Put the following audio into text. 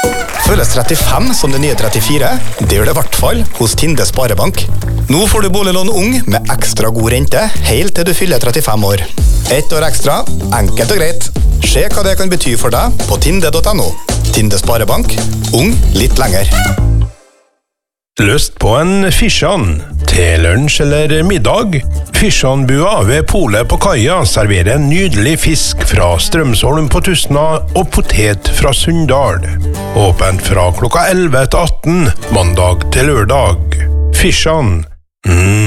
Føles 35 som det nye 34? Det gjør det i hvert fall hos Tinde Sparebank. Nå får du boliglån ung med ekstra god rente, helt til du fyller 35 år. 1 år ekstra, enkelt og greit. Se hva det kan bety for deg på tinde.no. Tinde Sparebank, ung litt lenger. Lyst på en fisjan til lunsj eller middag? Fisjanbua ved Polet på Kaia serverer en nydelig fisk fra Strømsholm på Tustna og potet fra Sunndal. Åpent fra klokka 11 til 18, mandag til lørdag. Fisjan.